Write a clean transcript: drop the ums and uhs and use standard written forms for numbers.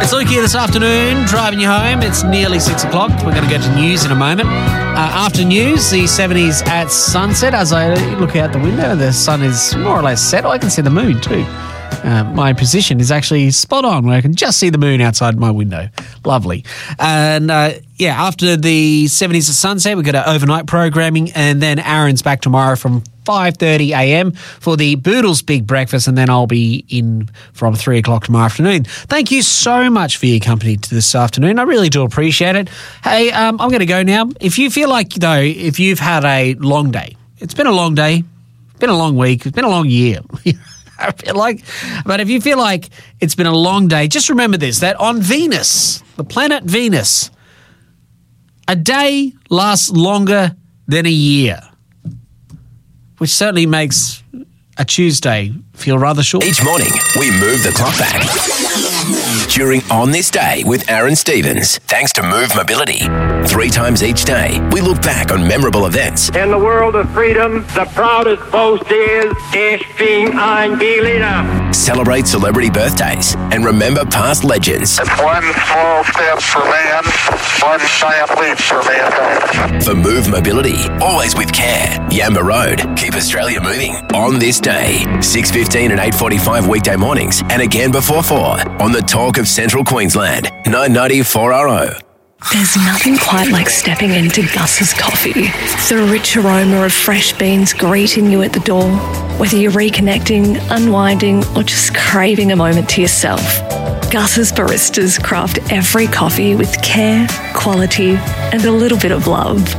It's Luke here this afternoon, driving you home. It's nearly 6 o'clock. We're going to go to news in a moment. After news, the 70s at sunset. As I look out the window, the sun is more or less set. I can see the moon too. My position is actually spot on where I can just see the moon outside my window. Lovely. And after the 70s at sunset, we've got our overnight programming, and then Aaron's back tomorrow from 5:30 a.m. for the Boodles Big Breakfast, and then I'll be in from 3 o'clock tomorrow afternoon. Thank you so much for your company this afternoon. I really do appreciate it. Hey, I'm going to go now. If you feel like, though, if you've had a long day, it's been a long day, it's been a long week, it's been a long year. I feel like, but if you feel like it's been a long day, just remember this, that on Venus, the planet Venus, a day lasts longer than a year, which certainly makes a Tuesday feel rather short. Each morning, we move the clock back. During On This Day with Aaron Stevens, thanks to Move Mobility. 3 times each day, we look back on memorable events. In the world of freedom, the proudest boast is, Ich bin ein Berliner. Celebrate celebrity birthdays and remember past legends. It's one small step for man, one giant leap for mankind. For Move Mobility, always with care. Yamba Road, keep Australia moving. On This Day, 6:15 and 8:45 weekday mornings, and again before 4 on the Talk of Central Queensland, 990 4RO. There's nothing quite like stepping into Gus's Coffee. The rich aroma of fresh beans greeting you at the door. Whether you're reconnecting, unwinding, or just craving a moment to yourself, Gus's baristas craft every coffee with care, quality, and a little bit of love.